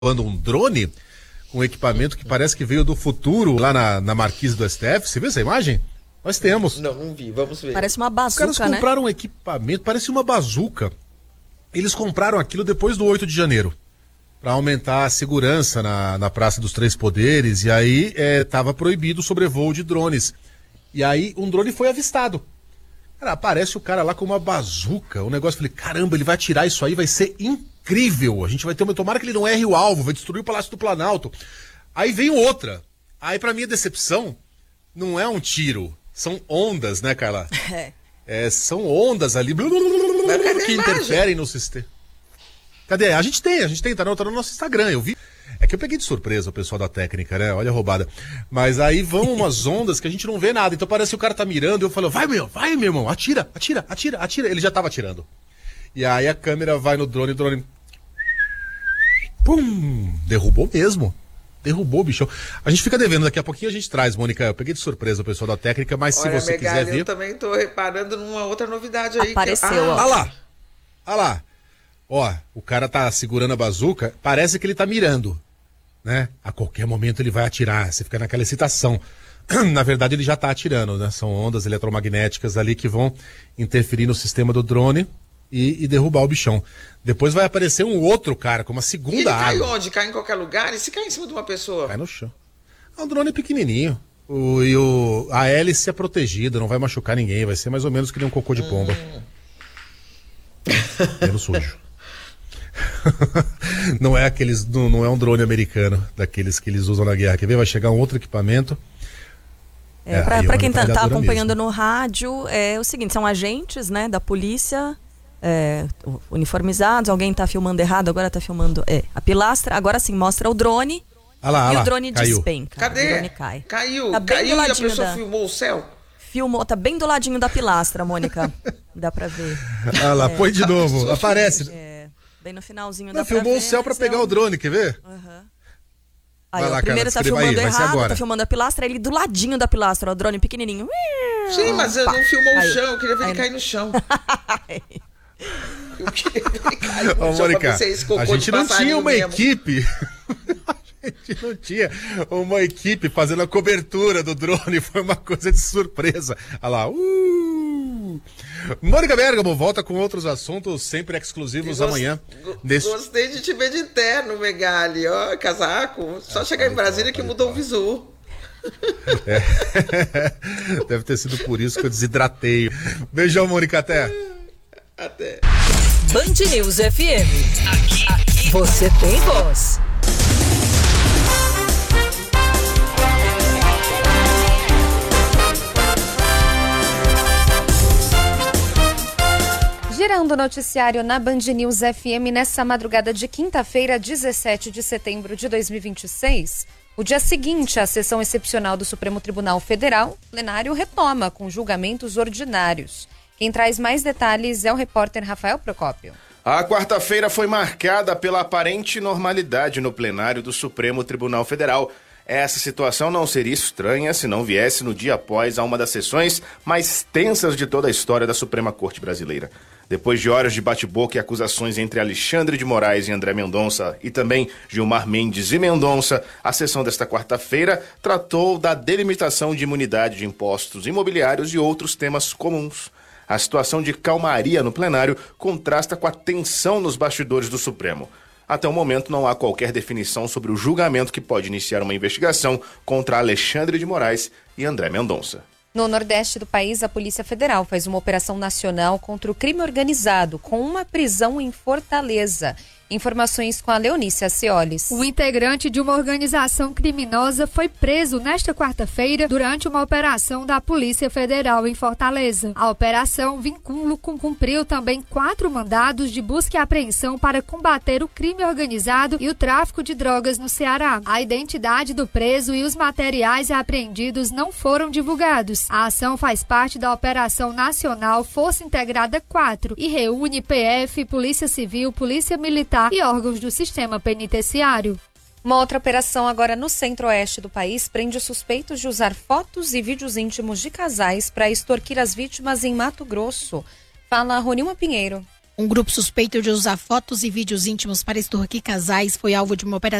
voando um drone, um equipamento que parece que veio do futuro lá na marquise do STF. Você viu essa imagem? Nós temos. Não vi, vamos ver. Parece uma bazuca, Os caras compraram um equipamento, parece uma bazuca. Eles compraram aquilo depois do 8 de janeiro, para aumentar a segurança na Praça dos Três Poderes, e aí estava proibido o sobrevoo de drones. E aí um drone foi avistado. Cara, aparece o cara lá com uma bazuca, negócio, falei, caramba, ele vai atirar isso aí, vai ser incrível, a gente vai ter uma, tomara que ele não erre o alvo, vai destruir o Palácio do Planalto. Aí vem outra, aí pra minha decepção, não é um tiro, são ondas, né, Carla? São ondas ali, que interferem no sistema. Cadê? A gente tem, tá no nosso Instagram, eu vi. É que eu peguei de surpresa o pessoal da técnica, né? Olha a roubada. Mas aí vão umas ondas que a gente não vê nada. Então parece que o cara tá mirando e eu falo, vai meu irmão, atira. Ele já tava atirando. E aí a câmera vai no drone, o drone... Pum! Derrubou mesmo. Derrubou o bichão. A gente fica devendo, daqui a pouquinho a gente traz, Mônica. Eu peguei de surpresa o pessoal da técnica, mas olha, se você quiser ver... Eu também tô reparando numa outra novidade aí. Apareceu, ó. Olha lá. Ó, o cara tá segurando a bazuca, parece que ele tá mirando, né? A qualquer momento ele vai atirar, você fica naquela excitação. Na verdade ele já tá atirando, né? São ondas eletromagnéticas ali que vão interferir no sistema do drone e derrubar o bichão. Depois vai aparecer um outro cara com uma segunda arma. Ele cai onde? Cai em qualquer lugar? E se cai em cima de uma pessoa? Cai no chão. É um drone pequenininho. A hélice é protegida, não vai machucar ninguém, vai ser mais ou menos que nem um cocô de pomba. Menos sujo. Não é um drone americano, daqueles que eles usam na guerra. Quer ver? Vai chegar um outro equipamento. Para quem tá acompanhando mesmo no rádio, é o seguinte, são agentes, né, da polícia, uniformizados, alguém tá filmando errado, agora tá filmando a pilastra, agora sim, mostra o drone e o drone despenca. Cadê? O drone cai. Caiu, tá caiu e a pessoa filmou o céu? Filmou, tá bem do ladinho da pilastra, Mônica. Dá pra ver. Ah lá, põe de novo, aparece. Bem no finalzinho da filmou o céu pra pegar o drone, quer ver? Aí, o primeiro tá filmando errado, tá filmando a pilastra, ele do ladinho da pilastra, o drone pequenininho. Sim, mas ele não filmou o chão, eu queria ver ele cair no chão. Eu queria ver ele cair no chão. Mônica, a gente não tinha uma equipe... A gente não tinha uma equipe fazendo a cobertura do drone, foi uma coisa de surpresa. Olha lá, Mônica Bergamo volta com outros assuntos sempre exclusivos amanhã. Gostei de te ver de terno, Megali, ó, casaco. Só chegar em Brasília que mudou o visu. Deve ter sido por isso que eu desidratei. Beijão, Mônica, até. Band News FM. Aqui você tem voz. Girando o noticiário na Band News FM nessa madrugada de quinta-feira, 17 de setembro de 2026, o dia seguinte à sessão excepcional do Supremo Tribunal Federal, o plenário retoma com julgamentos ordinários. Quem traz mais detalhes é o repórter Rafael Procópio. A quarta-feira foi marcada pela aparente normalidade no plenário do Supremo Tribunal Federal. Essa situação não seria estranha se não viesse no dia após a uma das sessões mais tensas de toda a história da Suprema Corte Brasileira. Depois de horas de bate-boca e acusações entre Alexandre de Moraes e André Mendonça e também Gilmar Mendes e Mendonça, a sessão desta quarta-feira tratou da delimitação de imunidade de impostos imobiliários e outros temas comuns. A situação de calmaria no plenário contrasta com a tensão nos bastidores do Supremo. Até o momento não há qualquer definição sobre o julgamento que pode iniciar uma investigação contra Alexandre de Moraes e André Mendonça. No Nordeste do país, a Polícia Federal faz uma operação nacional contra o crime organizado, com uma prisão em Fortaleza. Informações com a Leonícia Ciolis. O integrante de uma organização criminosa foi preso nesta quarta-feira durante uma operação da Polícia Federal em Fortaleza. A operação Vínculo cumpriu também 4 mandados de busca e apreensão para combater o crime organizado e o tráfico de drogas no Ceará. A identidade do preso e os materiais apreendidos não foram divulgados. A ação faz parte da Operação Nacional Força Integrada 4 e reúne PF, Polícia Civil, Polícia Militar e órgãos do sistema penitenciário. Uma outra operação agora no centro-oeste do país prende suspeitos de usar fotos e vídeos íntimos de casais para extorquir as vítimas em Mato Grosso. Fala Ronilma Pinheiro. Um grupo suspeito de usar fotos e vídeos íntimos para extorquir casais foi alvo de uma operação